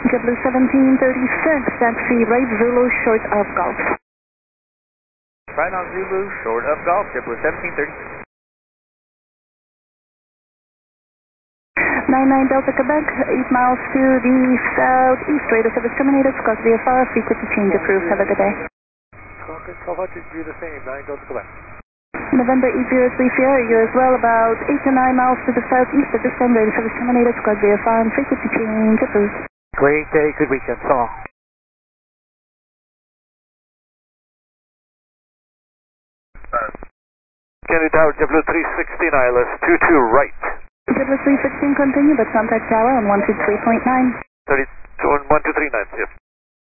JetBlue 1736, taxi right Zulu short of Golf. Right on Zulu, short of Golf, JetBlue 1736. 99 Delta Quebec, 8 miles to the southeast, radar service terminated, Scott VFR, frequency change approved. Have a good day. Conference Alpha to do the same, 9 Delta Quebec. November 803 Sierra, you're as well about 8 to 9 miles to the southeast at this time, radar service terminated, Scott VFR, and frequency change approved. Great day, good weekend, so long. Kennedy Tower, JetBlue 316 ILS 22 right. JetBlue 316 continue, but contact tower on 123.9. 1239, yep.